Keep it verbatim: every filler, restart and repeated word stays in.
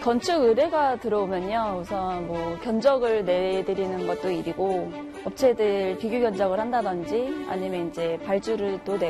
건축 의뢰가 들어오면요, 우선 뭐 견적을 내드리는 것도 일이고, 업체들 비교 견적을 한다든지, 아니면 이제 발주를 또 내고